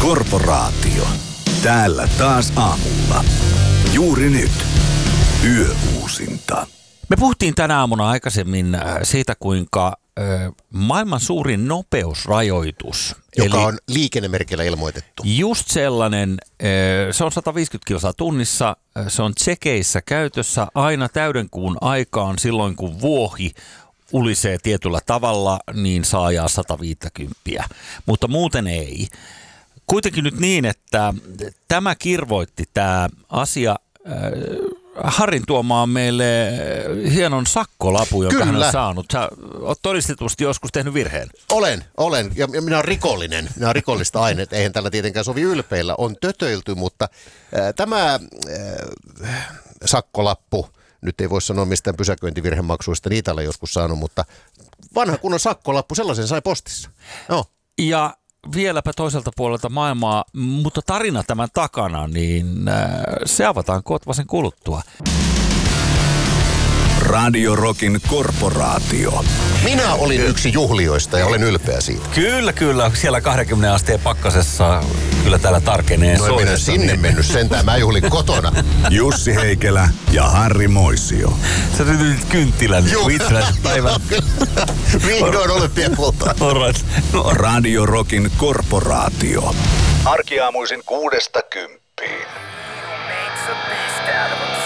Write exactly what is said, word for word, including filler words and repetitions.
Korporaatio. Täällä taas aamulla. Juuri nyt. Yöuusinta. Me puhuttiin tänä aamuna aikaisemmin siitä, kuinka ö, maailman suurin nopeusrajoitus, joka eli on liikennemerkillä ilmoitettu. Just sellainen, ö, se on sata viisikymmentä kilsaa tunnissa, se on tsekeissä käytössä aina täydenkuun aikaan silloin, kun vuohi ulisee tietyllä tavalla, niin saa ajaa sata viisikymmentä, mutta muuten ei. Kuitenkin nyt niin, että tämä kirvoitti tämä asia äh, Harrin tuomaan meille hienon sakkolapun, jonka Kyllä. hän on saanut. Sä oot todistetusti joskus tehnyt virheen. Olen, olen. Ja minä olen rikollinen. Minä olen rikollista aineet. Eihän tällä tietenkään sovi ylpeillä. On tötöilty, mutta äh, tämä äh, sakkolappu, nyt ei voi sanoa mistään pysäköintivirhemaksuista, niitä olen joskus saanut, mutta vanha kunnon sakkolappu, sellaisen sai postissa. No. Ja vieläpä toiselta puolelta maailmaa, mutta tarina tämän takana, niin äh, se avataan Kotvasen kuluttua. Radio Rockin Korporaatio. Minä olin yksi juhlioista ja olen ylpeä siitä. Kyllä, kyllä. Siellä kaksikymmentä asteen pakkasessa kyllä täällä tarkenee No en minä sinne mennyt sentään, mä juhlin kotona. Jussi Heikelä ja Harri Moisio. Sä ryhdyt kynttilän itsenäisen päivän. Vihdoin olympiakultaa. Alright. No, Radio Rockin Korporaatio. Arkiaamuisin kuudesta kymppiin.